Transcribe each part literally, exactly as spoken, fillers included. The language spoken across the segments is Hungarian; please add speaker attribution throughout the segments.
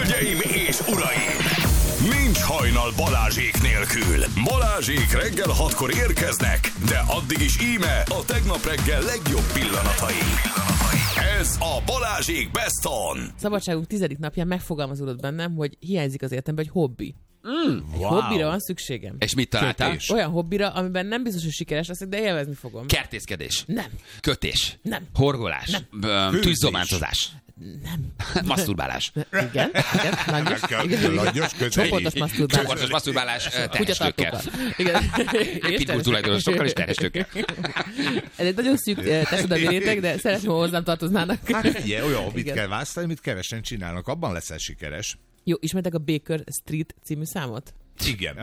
Speaker 1: Hölgyeim és uraim! Nincs hajnal Balázsék nélkül. Balázsék reggel hatkor érkeznek, de addig is íme a tegnap reggel legjobb pillanatai. Ez a Balázsék Best On.
Speaker 2: Szabadságunk tizedik napján megfogalmazódott bennem, hogy hiányzik az életemben egy hobbi.
Speaker 3: Mm, wow.
Speaker 2: Hobbira van szükségem.
Speaker 3: És mit találtál?
Speaker 2: Kötés. Olyan hobbira, amiben nem biztos, hogy sikeres leszek, de élvezni fogom.
Speaker 3: Kertészkedés.
Speaker 2: Nem.
Speaker 3: Kötés.
Speaker 2: Nem.
Speaker 3: Horgolás. Nem. Tűzzománcozás.
Speaker 2: Nem.
Speaker 3: Masturbálás.
Speaker 2: Igen, igen, langyos. Igen,
Speaker 4: langyos,
Speaker 2: csoportos masturbálás.
Speaker 3: Csoportos masturbálás terhestőkkel.
Speaker 2: Igen.
Speaker 3: Pitbull tulajdonosokkal és terhestőkkel.
Speaker 2: Ez egy nagyon szűk társadalmi réteg, de szeretném, hogy hozzám tartoznának.
Speaker 4: Hát ilyen, olyan hobbit kell választani, amit kevesen csinálnak, abban leszel sikeres.
Speaker 2: Jó, ismertek a Baker Street című számot?
Speaker 4: Igen.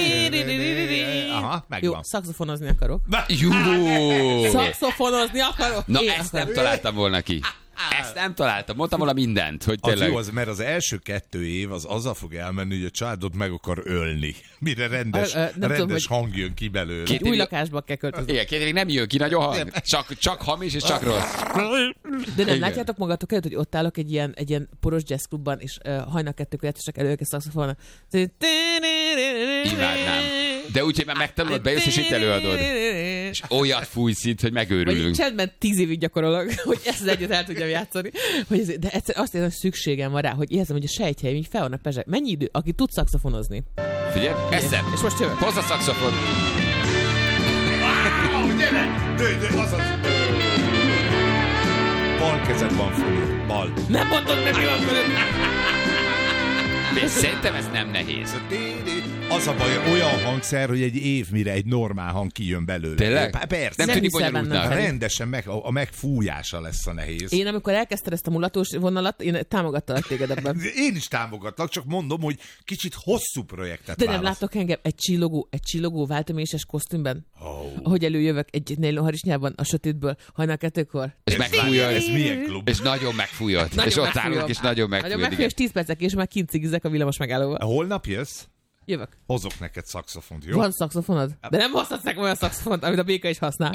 Speaker 4: Aha, megvan.
Speaker 2: Jó, szaxofonozni akarok.
Speaker 3: Jó!
Speaker 2: Szaxofonozni akarok?
Speaker 3: Na, ezt nem találtam volna ki. Ezt nem találtam. Mondtam volna mindent, hogy tényleg...
Speaker 4: Az jó, az, mert az első kettő év az azzal fog elmenni, hogy a családot meg akar ölni. Mire rendes, a, a, rendes tudom, hang jön ki belőle.
Speaker 2: Két új lakásba kell költözni.
Speaker 3: Igen, két évig nem jön ki nagyon hang. Csak, csak hamis és csak rossz.
Speaker 2: De nem igen. Látjátok magatok előtt, hogy ott állok egy ilyen, egy ilyen poros jazzklubban, és uh, hajnal kettőkor játszottak elő ők a szaxofonnal.
Speaker 3: Imádnám. De úgyhogy már megtanulod, bejössz és itt előadod. És olyat fújsz itt, hogy megőrülünk.
Speaker 2: Vagy csendben tíz évig gyakorolok, hogy ezt együtt el tudjam játszani. Hogy ez, de egyszer azt érzem, hogy szükségem van rá, hogy érzem, hogy a sejtjeim így fel vannak pezsek. Mennyi idő? Aki tud szaxofonozni.
Speaker 3: Figyelj, eszem.
Speaker 2: És most jövök.
Speaker 3: Hozz a szaxofon.
Speaker 4: Wow, gyere! Dőj, dőj, azaz! Bal kezed van föl. Bal.
Speaker 2: Nem mondod meg, mi van fölött!
Speaker 3: És szerintem ez nem nehéz.
Speaker 4: Az a baj, olyan hangszer, hogy egy év mire egy normál hang kijön belőle.
Speaker 3: Tényleg?
Speaker 4: Persze.
Speaker 3: Nem, nem tűnik bonyolultnak.
Speaker 4: Rendesen meg, a, a megfújása lesz a nehéz.
Speaker 2: Én amikor elkezdted ezt a mulatós vonalat, én támogattalak téged ebben.
Speaker 4: Én is támogatlak, csak mondom, hogy kicsit hosszú projektet
Speaker 2: De
Speaker 4: válasz.
Speaker 2: nem látok engem egy csillogó, egy csillogó váltoméses kosztümben?
Speaker 4: Oh.
Speaker 2: Ahogy előjövök egy nélonharisnyában a sötétből, hajnal kettőkor.
Speaker 3: És megfújod.
Speaker 4: Ez milyen klub?
Speaker 3: És nagyon megfújod.
Speaker 2: Nagyon
Speaker 3: és ott
Speaker 2: megfújom.
Speaker 3: állunk, és nagyon megfújod.
Speaker 2: Nagyon megfújod, és tíz percek, és már kint cigizek a villamos megállóval.
Speaker 4: Holnap jössz?
Speaker 2: Jövök.
Speaker 4: Hozok neked szaxofont, jó?
Speaker 2: Van szaxofonod? De nem hozhatsz nekem olyan szaxofont, amit a béka is használ.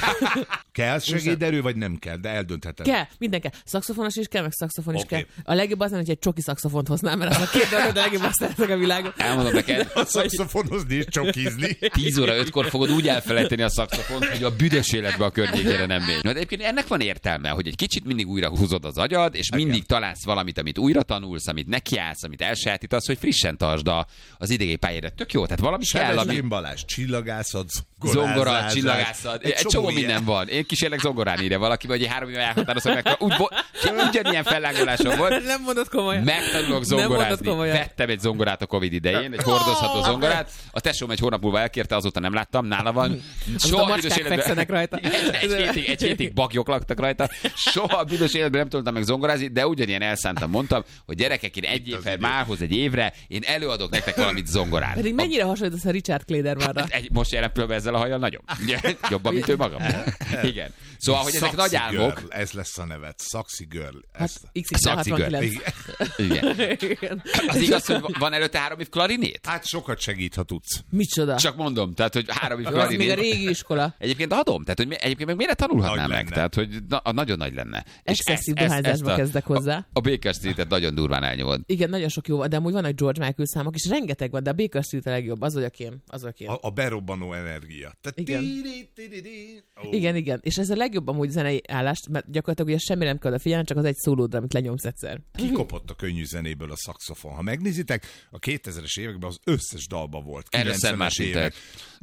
Speaker 4: Kell segéderő, vagy nem kell, de eldöntheted.
Speaker 2: Kell, minden kell. Szaxofonos is kell, meg szaxofon is
Speaker 4: Okay.
Speaker 2: kell. A legjobb az, hogy egy csoki szaxofont hoznám, mert az a két dolog, de legjobb azt szeretek a világon.
Speaker 3: Elmondom neked.
Speaker 4: A szaxofonozni és csokizni.
Speaker 3: tíz óra ötkor fogod úgy elfelejteni a szaxofont, hogy a büdös életbe a környékére nem megy. De egyébként ennek van értelme, hogy egy kicsit mindig újra húzod az agyad, és mindig okay. találsz valamit, amit újra tanulsz, amit nekiállsz, amit elsajátítasz, hogy frissen tartsd a, az idegi pályádat. Tök jó, tehát valami kell, ami...
Speaker 4: Balázs, csillagászat,
Speaker 3: Zongora, csillagászat, egy, egy csomó
Speaker 4: ilyen.
Speaker 3: minden van. Én kísérlek zongorán ide valaki, vagy egy három éve elhatározom meg. Úgy, ugyanilyen fellágolásom volt.
Speaker 2: Nem mondod komolyan.
Speaker 3: Megtanulok zongorázni. Vettem egy zongorát a Covid idején, egy hordozható zongorát. A tesóm egy hónap múlva elkérte, azóta nem láttam, nála van.
Speaker 2: Soha büdös életben
Speaker 3: rajta. Egy, egy, hétig, egy hétig bagyok laktak rajta. Soha büdös életben nem tudtam meg zongorázni, de ugyanilyen elszántam, mondtam, hogy gyerekek, én egy évvel, márhoz egy évre, én előadok nektek valamit zongorán.
Speaker 2: Pedig mennyire hasonlítasz a Richard Claydermanra?
Speaker 3: Egy, most jelen pillanatban ezzel a hajjal nagyon. Jobban, mint ő magam. Igen. Szóval, hogy ezek nagy álmok.
Speaker 4: Girl, ez lesz a neved. Sexy Girl.
Speaker 2: Hát,
Speaker 3: Sexy Girl. Igen. Igen. Az igaz, hogy van előtte három év klarinét?
Speaker 4: Hát sokat segít, ha tudsz.
Speaker 2: Micsoda?
Speaker 3: Csak mondom, tehát, hogy három év
Speaker 2: Az
Speaker 3: klarinét.
Speaker 2: még a régi iskola.
Speaker 3: Egyébként adom, tehát, hogy egyébként meg miért tanulhatnám
Speaker 4: Nagy
Speaker 3: meg?
Speaker 4: lenne.
Speaker 3: Tehát, hogy na, nagyon nagy lenne.
Speaker 2: Excesszív dohányzásba kezdek hozzá.
Speaker 3: A, a Baker Street-et nagyon durván elnyomod.
Speaker 2: Igen, nagyon sok jó van, de amúgy vannak George Michael számok, és rengeteg van, de a Baker Street a legjobb, az vagyok én. Az vagyok én.
Speaker 4: A, a berobbanó energia. Tehát
Speaker 2: Igen.
Speaker 4: Tiri, tiri, tiri. Oh.
Speaker 2: Igen, igen. És ez a legjobb amúgy zenei állást, mert gyakorlatilag ugye semmi nem kell odafigyelni, csak az egy szólódra, amit lenyomsz egyszer.
Speaker 4: Kikopott a könnyű zenéből a szaxofon. Ha megnézitek, a kétezres években az összes dalba volt.
Speaker 3: Először más évek.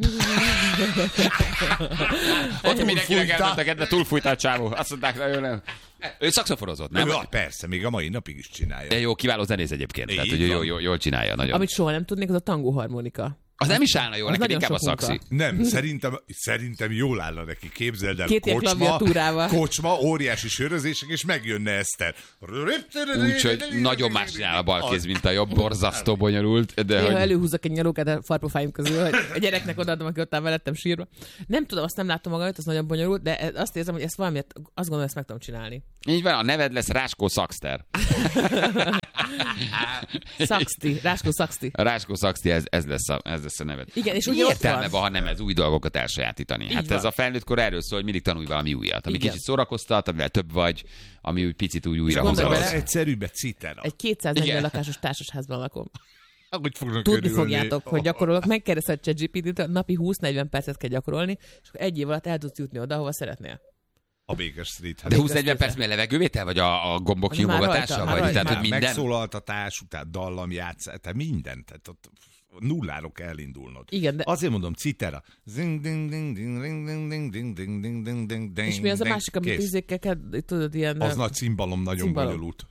Speaker 3: Ott mindenkinek elmondtak, de túlfújtál csávó. Azt mondták, nagyon nem. Ő szaxofonozott, nem?
Speaker 4: Ja, persze, még a mai napig is csinálja.
Speaker 3: De jó, kiváló zenész egyébként. Tehát, hogy jól, jól, jól csinálja nagyon.
Speaker 2: Amit soha nem tudnék, az a tangó harmonika.
Speaker 3: Az nem is állna jól, neked inkább a szaxi.
Speaker 4: Nem, szerintem, szerintem jól állna neki. Képzeld el,
Speaker 2: Két ilyen klaviatúrával.
Speaker 4: Kocsma, óriási sörözések, és megjönne Eszter.
Speaker 3: Úgyhogy nagyon más csinál a bal kéz, mint a jobb, borzasztó bonyolult. De
Speaker 2: Én,
Speaker 3: hogy...
Speaker 2: ha előhúzok egy nyalókát a farpofáim közül, hogy a gyereknek odaadom, aki ott áll velettem sírva. Nem tudom, azt nem látom magam, az nagyon bonyolult, de azt érzem, hogy ezt valamiért, azt gondolom, ezt meg tudom csinálni.
Speaker 3: Így van, a neved lesz Ráskó Szaxter.
Speaker 2: Szakszti, Ráskó Szakszti.
Speaker 3: A Ráskó Szakszti, ez, ez, lesz a, ez lesz a neved.
Speaker 2: Igen, és ugye
Speaker 3: értelme van, ha nem ez új dolgokat elsajátítani. Így hát van. Ez a felnőttkor erről szól, hogy mindig tanulj valami újat. Ami igen. Kicsit szórakoztat, amivel több vagy, ami úgy picit úgy újra hozza.
Speaker 4: Ez egyszerűbb, egy citera.
Speaker 2: Egy kétszáznegyven lakásos társasházban lakom.
Speaker 4: Tudni
Speaker 2: körülni. Fogjátok, hogy gyakorolok. Megkérdezted a ChatGPT-t, napi húsz-negyven percet kell gyakorolni, és akkor egy év alatt el tudsz jutni oda, ahova szeretnél.
Speaker 4: A Baker Street.
Speaker 3: De húsz-negyven perc milyen levegővétel, vagy a, a gombok nyomogatása? Vagy
Speaker 2: rajta.
Speaker 3: Tehát, hogy minden...
Speaker 4: Megszólaltatás, után dallam játszás, tehát mindent. Tehát ott nulláról kell elindulnod.
Speaker 2: Igen, de...
Speaker 4: Azért mondom, citera.
Speaker 2: És mi az a másik, amit tízékkel kell, tudod, ilyen...
Speaker 4: Az nagy cimbalom, nagyon bonyolult.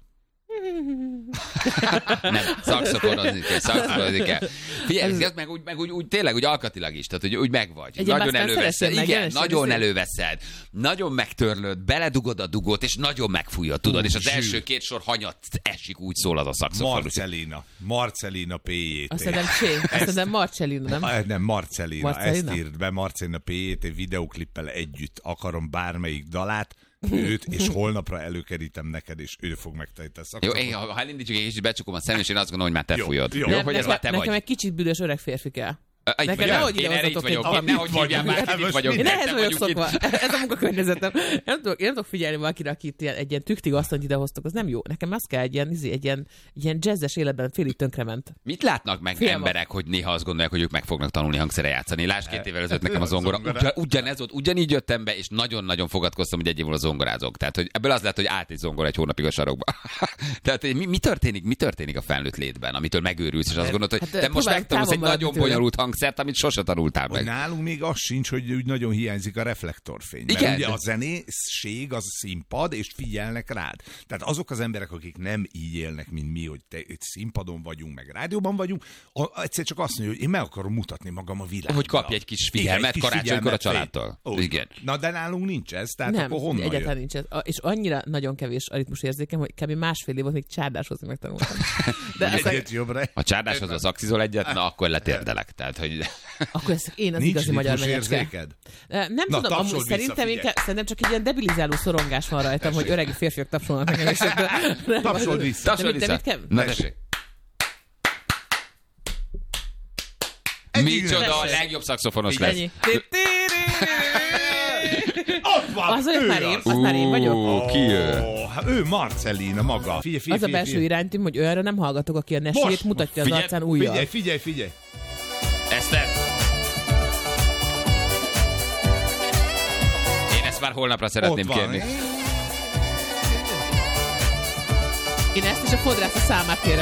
Speaker 3: Nem, szakszoforozni kell, szakszoforozni kell. Figyelj, ez meg, úgy, meg úgy, úgy, tényleg úgy alkatilag is, tehát hogy úgy megvagy. Egy nagyon előveszed, igen, nagyon előveszed, nagyon megtörlöd, beledugod a dugót, és nagyon megfújod, tudod, és az első két sor hanyat esik, úgy szól az a szakszofon.
Speaker 4: Marcellina, Marcellina P J T.
Speaker 2: Azt hiszem Csé, azt hiszem Marcellina, nem?
Speaker 4: Nem, Marcellina, ezt írt be, Marcellina P J T videóklippel együtt, akarom bármelyik dalát, őt, és holnapra előkerítem neked, és ő fog megtenni.
Speaker 3: Jó, én, ha elindítjuk egy kicsit, becsukom a szemem, és én azt gondolom, hogy már te
Speaker 4: jó,
Speaker 3: fújod.
Speaker 4: Jó,
Speaker 3: jó,
Speaker 2: nem,
Speaker 3: hogy
Speaker 2: nekem,
Speaker 3: ez már te
Speaker 2: nekem
Speaker 3: vagy.
Speaker 2: egy kicsit büdös öreg férfi kell.
Speaker 3: Itt
Speaker 2: Nekem
Speaker 3: vagy,
Speaker 2: nehogy
Speaker 3: én erre itt vagyok,
Speaker 2: egy
Speaker 3: nehogy hívjál már, itt vagyok.
Speaker 2: Én ehhez vagyok szokva, ez a munkakörnyezetem. Én nem tudok, én nem tudok figyelni valakire, akit ilyen, egy ilyen tüktig asszonyt idehoztok, az nem jó. Nekem az kell egy ilyen, egy ilyen, egy ilyen jazzes életben félig tönkrement.
Speaker 3: Mit látnak meg Félma. emberek, hogy néha azt gondolják, hogy ők meg fognak tanulni hangszere játszani? Lásd, két évvel ezelőtt nekem a zongora. Ugyan, ugyanez volt, ugyanígy jöttem be, és nagyon-nagyon fogadkoztam, hogy egy év múlva zongorázok. Tehát, hogy ebből az lett, hogy állt egy zongora egy hónapig a sarokba. Tehát, mi, mi, történik, mi történik a felnőtt létben, amitől megőrülsz, és azt gondolod, hogy hát, te most megtanulsz egy nagyon bonyolult hangszert, amit sose tanultál meg.
Speaker 4: Nálunk még az sincs, hogy úgy nagyon hiányzik a reflektorfény. Mert igen. Ugye a zenéség az színpad, és figyelnek rád. Tehát azok az emberek, akik nem így élnek, mint mi, hogy te, színpadon vagyunk, meg rádióban vagyunk, a, egyszer csak azt mondja, hogy én meg akarom mutatni magam a világban.
Speaker 3: Hogy kapj egy kis figyelmet karácsonykor a családtól.
Speaker 4: Oh, igen. Na, de nálunk nincs ez, tehát
Speaker 2: nem,
Speaker 4: akkor honnan
Speaker 2: egyáltalán
Speaker 4: jön?
Speaker 2: nincs ez. És annyira nagyon kevés a ritmus érzékem, hogy kb. Másfél év volt, még csárdáshozni megtanultam.
Speaker 4: De egyet jobbra.
Speaker 3: Ha csárdáshoz az axizol egyet, na akkor letérdelek. Tehát, hogy...
Speaker 2: Akkor ez én az igazi magyar menyecske. Nem
Speaker 4: Na,
Speaker 2: tudom, amúgy szerintem, inkább, szerintem csak egy ilyen debilizáló szorongás van rajtam, hogy öregi férfiak tapsolnak nekem.
Speaker 4: Tapsold vissza.
Speaker 3: Tapsold vissza. Na, tessék. Micsoda, a legjobb szaxofonos lesz.
Speaker 4: Ott van,
Speaker 2: az olyan már én, az már én vagyok.
Speaker 3: Ki ő?
Speaker 4: Ő Marcellina maga. Figyelj, figyelj,
Speaker 2: az a belső iránytím, hogy olyanra nem hallgatok, aki a nesét mutatja az arcán újjal.
Speaker 4: Figyelj, figyelj, figyelj.
Speaker 3: Eszter. Én ezt már holnapra szeretném kérni.
Speaker 2: Én ezt is a fodrász a számát kérem.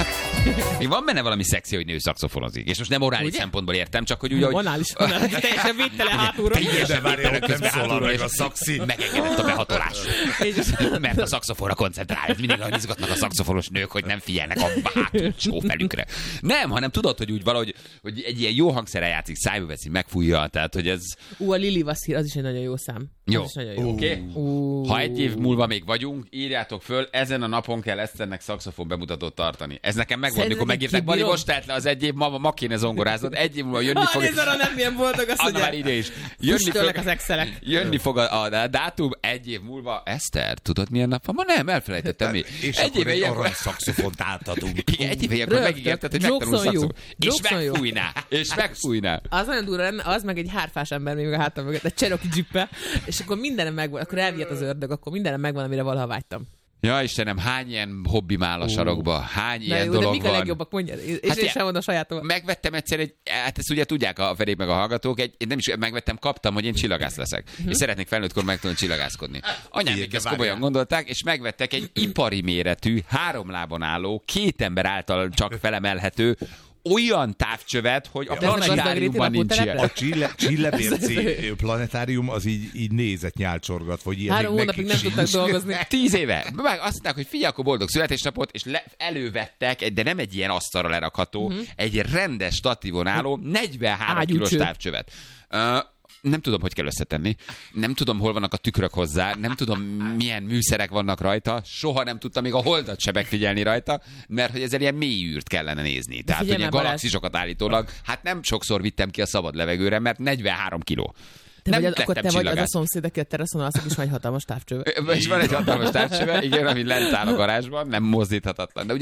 Speaker 3: Még van benne valami szexi, hogy nő szaxofonozik. És most nem orális ugye? Szempontból értem, csak hogy ugye... Hogy...
Speaker 2: Orális, orális, teljesen védtelen hátulról.
Speaker 4: Teljesen várjára, nem szólal meg a szaxi.
Speaker 3: Megengedett a behatolás. Mert a szaxofonra koncentrál. Mindig olyan izgatnak a szaxofonos nők, hogy nem figyelnek a hátul felükre. Nem, hanem tudod, hogy úgy valahogy hogy egy ilyen jó hangszerrel játszik, szájba veszi, megfújja, tehát hogy ez...
Speaker 2: Ú, a Lili Vasszír, az is egy nagyon jó szám.
Speaker 3: Jó,
Speaker 2: jó.
Speaker 3: oké. Okay. Ha egy év múlva még vagyunk, írjátok föl, ezen a napon kell Eszternek szaxofon bemutatót tartani. Ez nekem megvolt, mikor megírták, Bali, most telt le az egy év, ma, ma kéne zongoráznod, egy év múlva jönni fog...
Speaker 2: Ha, arra nem milyen boldog, azt
Speaker 3: mondja. Már ide is. Jönni fog,
Speaker 2: az excelek.
Speaker 3: Jönni fog a, a dátum egy év múlva. Eszter, tudod milyen nap van? Ma nem, elfelejtettem mi.
Speaker 4: És egy éve ilyenkor szaxofont átadunk.
Speaker 3: Igen, egy éve ilyenkor megígérted, hogy megtanul szaxofon. És megfújná. És megfújná.
Speaker 2: Az nagyon durva lenne, az meg egy hárfás ember még a hátam mögött, egy Cherokee Jeep-e, és akkor mindenem megvan, akkor elvihet az ördög, akkor mindenem megvan, amire valaha vágytam.
Speaker 3: Ja, Istenem, hány ilyen hobbi áll a sarokba? Hány
Speaker 2: na
Speaker 3: ilyen
Speaker 2: jó,
Speaker 3: dolog
Speaker 2: de mik
Speaker 3: van?
Speaker 2: a legjobbak, mondja. És hát én sem mondom a sajátomat.
Speaker 3: Megvettem egyszer egy, hát ezt ugye tudják a Ferék meg a hallgatók, egy, én nem is megvettem, kaptam, hogy én csillagász leszek. Uh-huh. És szeretnék felnőttkor megtanulni csillagászkodni. Anyámék ezt komolyan gondolták, és megvettek egy ipari méretű, három lábon álló, két ember által csak felemelhető, olyan távcsövet, hogy a planetáriumban nincs ilyen.
Speaker 4: A Csillebérci planetárium az így, így nézett nyálcsorgat, hogy ilyen.
Speaker 2: Három hónapig nem tudtak dolgozni.
Speaker 3: Tíz éve. Meg azt mondták, hogy figyelj, akkor boldog születésnapot, és le, elővettek, de nem egy ilyen asztalra lerakható, uh-huh. egy rendes statívon álló negyvenhárom kilós távcsövet. Uh, Nem tudom, hogy kell összetenni. Nem tudom, hol vannak a tükrök hozzá. Nem tudom, milyen műszerek vannak rajta. Soha nem tudtam még a holdat se megfigyelni rajta, mert hogy ezzel ilyen mély űrt kellene nézni. Tehát, hogy ilyen galaxisokat állítólag, hát nem sokszor vittem ki a szabad levegőre, mert negyvenhárom kiló.
Speaker 2: Te nem vagy, akkor te vagy az a szomszéd, aki a teraszon alszik, és van egy hatalmas távcsöve.
Speaker 3: És van egy hatalmas távcsöve, igen, ami lent áll a garázsban, nem mozdíthatatlan. De ugye